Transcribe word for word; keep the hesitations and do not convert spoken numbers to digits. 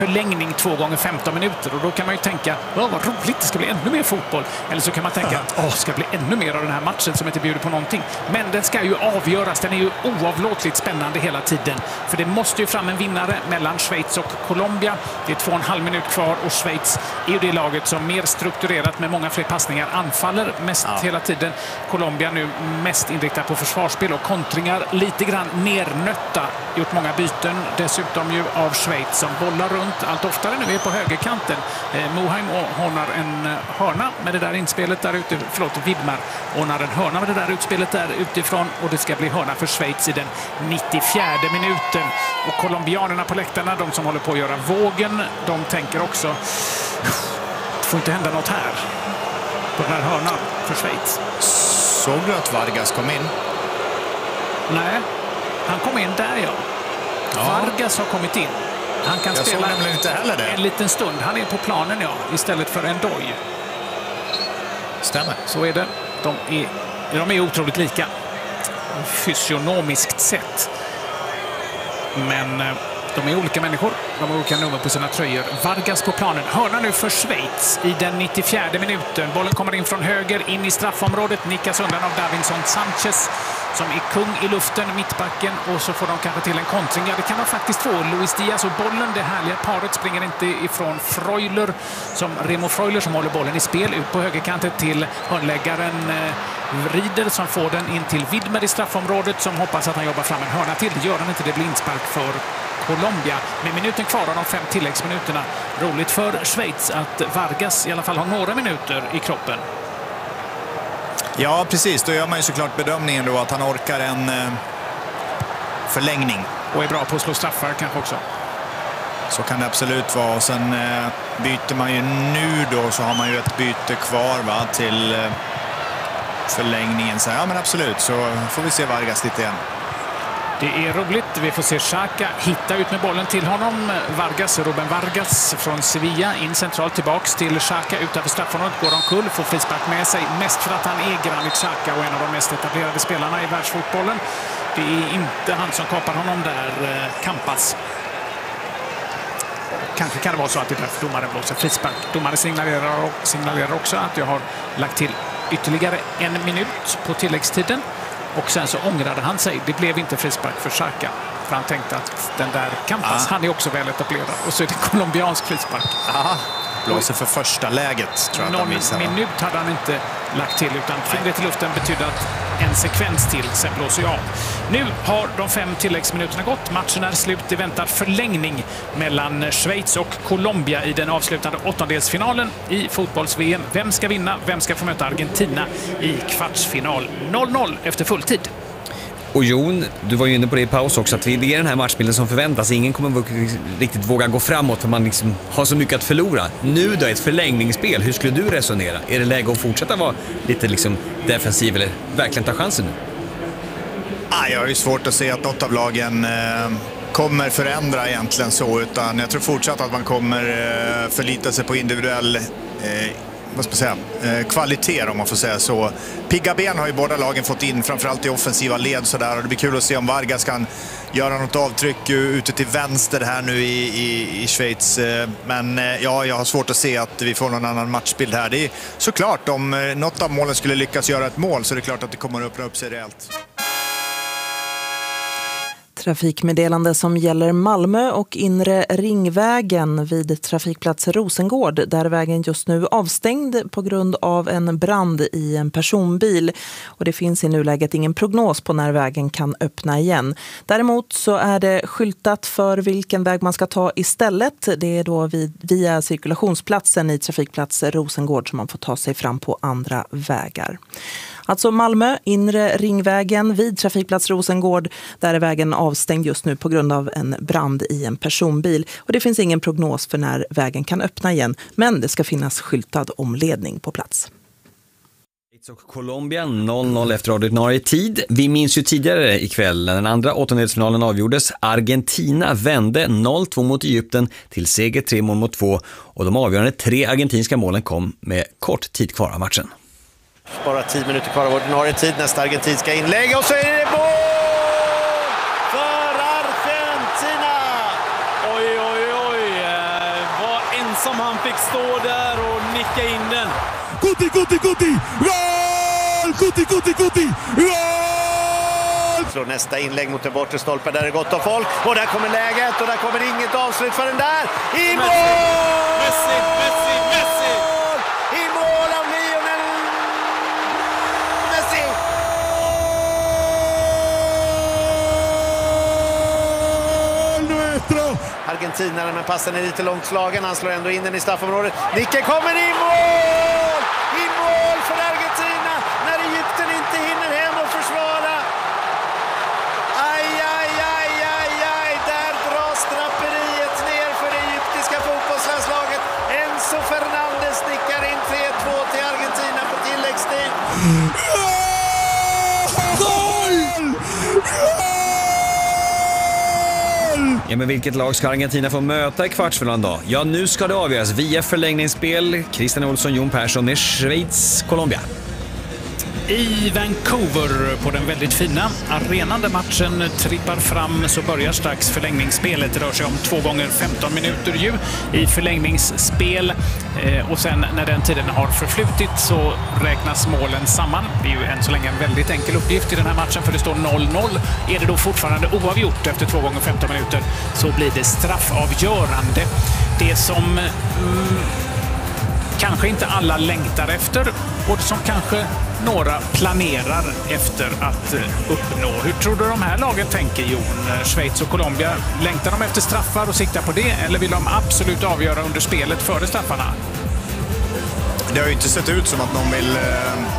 förlängning två gånger femton minuter och då kan man ju tänka, vad roligt, det ska bli ännu mer fotboll. Eller så kan man tänka, åh, det ska bli ännu mer av den här matchen som inte bjuder på någonting. Men den ska ju avgöras, den är ju oavlåtligt spännande hela tiden. För det måste ju fram en vinnare mellan Schweiz och Colombia. Det är två och en halv minut kvar och Schweiz är ju det laget som mer strukturerat med många fler passningar anfaller mest ja. hela tiden. Colombia nu mest inriktad på försvarsspel och kontringar, lite grann nernötta, gjort många byten dessutom ju av Schweiz som bollar runt allt oftare nu är på högerkanten. Eh, Moheim ordnar en hörna med det där inspelet där ute, förlåt, Widmar ordnar en hörna med det där utspelet där utifrån och det ska bli hörna för Schweiz i den nittiofjärde minuten. Och colombianerna på läktarna, de som håller på att göra vågen, de tänker också, det får inte hända något här på den här hörnan för Schweiz. Såg du att Vargas kom in? Nej, han kom in där ja. ja. Vargas har kommit in. Han kan jag spela inte heller det. en liten stund. Han är på planen ja, istället för en doj. Stämmer. Så är det. De är, de är otroligt lika. Fysionomiskt sett. Men de är olika människor. De har olika nummer på sina tröjor. Vargas på planen. Hörna nu för Schweiz i den nittiofjärde minuten. Bollen kommer in från höger in i straffområdet. Nickas undan av Davinson Sanchez som är kung i luften, mittbacken, och så får de kanske till en kontring. Ja, det kan de faktiskt få. Luis Diaz och bollen, det härliga paret, springer inte ifrån Freuler, som Remo Freuler som håller bollen i spel ut på högerkanten till hörnläggaren eh, Rieder som får den in till Widmer i straffområdet som hoppas att han jobbar fram en hörna till. Det gör han inte, det blir inspark för Colombia. Med minuten kvar av de fem tilläggsminuterna. Roligt för Schweiz att Vargas i alla fall har några minuter i kroppen. Ja, precis. Då gör man ju såklart bedömningen då att han orkar en eh, förlängning. Och är bra på att slå straffar kanske också. Så kan det absolut vara. Och sen eh, byter man ju nu då, så har man ju ett byte kvar va, till eh, förlängningen. Så ja, men absolut. Så får vi se Vargas lite igen. Det är roligt. Vi får se Xhaka hitta ut med bollen till honom. Vargas, Ruben Vargas från Sevilla in centralt tillbaks till Xhaka utanför straffområdet. Går omkull, får frispark med sig. Mest för att han är Granit Xhaka och en av de mest etablerade spelarna i världsfotbollen. Det är inte han som kapar honom där, Campas. Kanske kan det vara så att det är därför domaren blåser frispark. Domaren signalerar, signalerar också att jag har lagt till ytterligare en minut på tilläggstiden. Och sen så ångrade han sig. Det blev inte frispark för Xhaka. För han tänkte att den där Campas, ah. han är också väl etablerad. Och så är det colombiansk frispark. Aha. Blåser för första läget, tror jag. Någon att minut hade han inte lagt till, utan fingret i luften betyder att en sekvens till, sen blåser jag av. Nu har de fem tilläggsminuterna gått. Matchen är slut. Det väntar förlängning mellan Schweiz och Colombia i den avslutande åttondelsfinalen i fotbolls-V M. Vem ska vinna? Vem ska få möta Argentina i kvartsfinal? noll noll efter fulltid. Och Jon, du var ju inne på det i paus också, att det är den här matchbilden som förväntas. Ingen kommer riktigt våga gå framåt för man liksom har så mycket att förlora. Nu då, ett förlängningsspel, hur skulle du resonera? Är det läge att fortsätta vara lite liksom defensiv eller verkligen ta chansen nu? Ah, jag har ju svårt att se att något av lagen eh, kommer förändra egentligen så, utan jag tror fortsatt att man kommer eh, förlita sig på individuell eh, vad ska man säga, eh, kvalitet om man får säga så. Pigga ben har ju båda lagen fått in, framförallt i offensiva led så där, och det blir kul att se om Vargas kan göra något avtryck ute till vänster här nu i, i, i Schweiz. Men ja, jag har svårt att se att vi får någon annan matchbild här. Det är såklart, om något av målen skulle lyckas göra ett mål så är det klart att det kommer att öppna upp sig rejält. Trafikmeddelande som gäller Malmö och inre ringvägen vid trafikplats Rosengård, där vägen just nu avstängd på grund av en brand i en personbil. Och det finns i nuläget ingen prognos på när vägen kan öppna igen. Däremot så är det skyltat för vilken väg man ska ta istället. Det är då vid, via cirkulationsplatsen i trafikplats Rosengård som man får ta sig fram på andra vägar. Alltså Malmö, inre ringvägen vid trafikplats Rosengård, där är vägen avstängd just nu på grund av en brand i en personbil. Och det finns ingen prognos för när vägen kan öppna igen, men det ska finnas skyltad omledning på plats. Och Colombia noll noll efter ordinarie tid. Vi minns ju tidigare ikväll när den andra åttondelsfinalen avgjordes. Argentina vände noll två mot Egypten till seger tre mål mot två, och de avgörande tre argentinska målen kom med kort tid kvar av matchen. Bara tio minuter kvar av ordinarie tid, nästa argentinska inlägg och så är det mål för Argentina! Oj, oj, oj. som han fick stå där och nicka in den. Guti, Guti, Guti! Mål! Guti, Guti, Guti! Mål! Slår nästa inlägg mot den bortre stolpen där det är gott om folk. Och där kommer läget och där kommer inget avslut för den där. I mål! Messi, Messi, Messi! I mål av Lionel Messi! Argentinaren, men passen är lite långt slagen. Han slår ändå in den i straffområdet. Nicke kommer i mål! I mål för Argentina när Egypten inte hinner hem och försvara. Aj, aj, aj, aj, aj. Där dras draperiet ner för det egyptiska fotbollslandslaget. Enzo Fernandez nickar in tre två till Argentina på tilläggstid. Goal! Ja, men vilket lag ska Argentina få möta i kvartsfinalen då? Ja, nu ska det avgöras via förlängningsspel. Christian Olsson, Jon Persson med Schweiz, Colombia. I Vancouver på den väldigt fina arenan där matchen trippar fram så börjar strax förlängningsspelet. Det rör sig om två gånger femton minuter ju i förlängningsspel. Eh, och sen när den tiden har förflutit så räknas målen samman. Det är ju än så länge en väldigt enkel uppgift i den här matchen för det står noll noll. Är det då fortfarande oavgjort efter två gånger femton minuter så blir det straffavgörande. Det som mm, kanske inte alla längtar efter och som kanske några planerar efter att uppnå. Hur tror du de här lagen tänker, Jon? Schweiz och Colombia, längtar de efter straffar och siktar på det eller vill de absolut avgöra under spelet före straffarna? Det har ju inte sett ut som att någon vill